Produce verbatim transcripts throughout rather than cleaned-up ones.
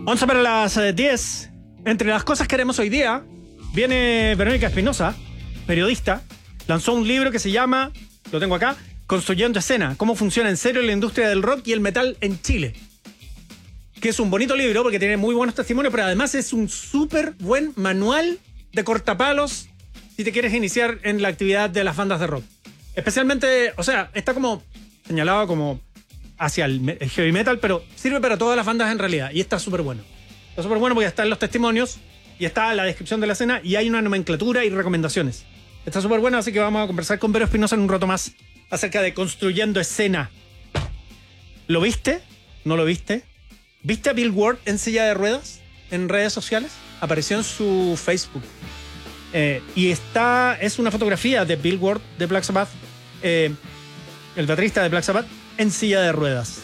once para las eh, diez. Entre las cosas que haremos hoy día, viene Verónica Espinosa, periodista, lanzó un libro que se llama, lo tengo acá, Construyendo Escena, cómo funciona en serio la industria del rock y el metal en Chile. Que es un bonito libro porque tiene muy buenos testimonios, pero además es un súper buen manual de cortapalos si te quieres iniciar en la actividad de las bandas de rock. Especialmente, o sea, está como señalado como hacia el heavy metal, pero sirve para todas las bandas en realidad. Y está súper bueno. Está súper bueno porque están los testimonios y está la descripción de la escena y hay una nomenclatura y recomendaciones. Está súper bueno, así que vamos a conversar con Vero Espinosa en un rato más acerca de Construyendo Escena. ¿Lo viste? ¿No lo viste? ¿Viste a Bill Ward en silla de ruedas en redes sociales? Apareció en su Facebook. Eh, y está, es una fotografía de Bill Ward de Black Sabbath, eh, el baterista de Black Sabbath, en silla de ruedas.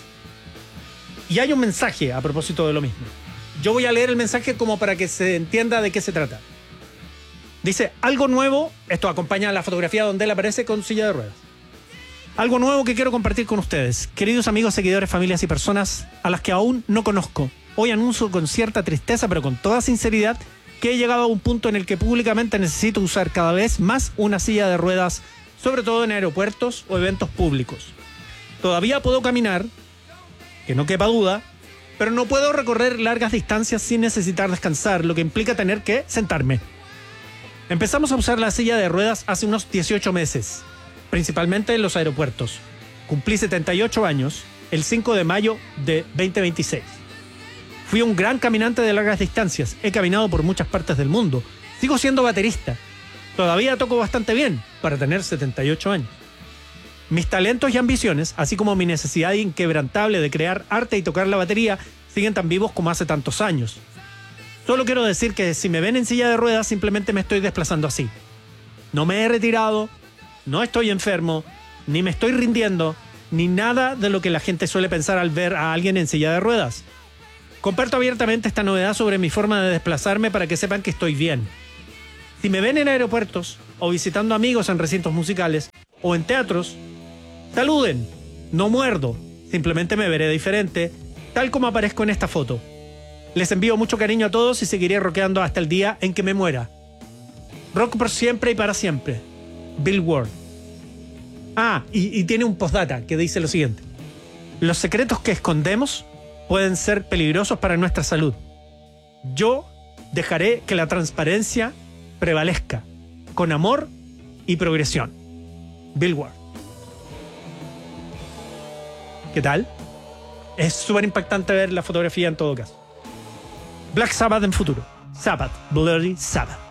Y hay un mensaje a propósito de lo mismo. Yo voy a leer el mensaje como para que se entienda de qué se trata. Dice, algo nuevo, esto acompaña a la fotografía donde él aparece con silla de ruedas. Algo nuevo que quiero compartir con ustedes, queridos amigos, seguidores, familias y personas a las que aún no conozco. Hoy anuncio con cierta tristeza, pero con toda sinceridad, que he llegado a un punto en el que públicamente necesito usar cada vez más una silla de ruedas, sobre todo en aeropuertos o eventos públicos. Todavía puedo caminar, que no quepa duda, pero no puedo recorrer largas distancias sin necesitar descansar, lo que implica tener que sentarme. Empezamos a usar la silla de ruedas hace unos dieciocho meses, principalmente en los aeropuertos. Cumplí setenta y ocho años el cinco de mayo de veinte veintiséis. Fui un gran caminante de largas distancias, he caminado por muchas partes del mundo, sigo siendo baterista, todavía toco bastante bien para tener setenta y ocho años. Mis talentos y ambiciones, así como mi necesidad inquebrantable de crear arte y tocar la batería, siguen tan vivos como hace tantos años. Solo quiero decir que si me ven en silla de ruedas, simplemente me estoy desplazando así. No me he retirado, no estoy enfermo, ni me estoy rindiendo, ni nada de lo que la gente suele pensar al ver a alguien en silla de ruedas. Comparto abiertamente esta novedad sobre mi forma de desplazarme para que sepan que estoy bien. Si me ven en aeropuertos, o visitando amigos en recintos musicales, o en teatros, saluden, no muerdo, simplemente me veré diferente, tal como aparezco en esta foto. Les envío mucho cariño a todos y seguiré rockeando hasta el día en que me muera. Rock por siempre y para siempre. Bill Ward. Ah, y, y tiene un postdata que dice lo siguiente. Los secretos que escondemos pueden ser peligrosos para nuestra salud. Yo dejaré que la transparencia prevalezca, con amor y progresión. Bill Ward. ¿Qué tal? Es súper impactante ver la fotografía en todo caso. Black Sabbath en futuro. Sabbath, Bloody Sabbath.